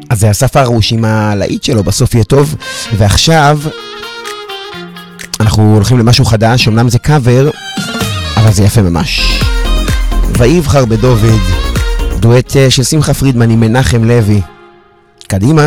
אז זה אסף הרוש עם הלהיט שלו, בסוף יהיה טוב. ועכשיו אנחנו הולכים למשהו חדש, אמנם זה קאבר, אבל זה יפה ממש. ויבחר בדוד, דואט של שמחה פרידמן עם מנחם לוי. קדימה.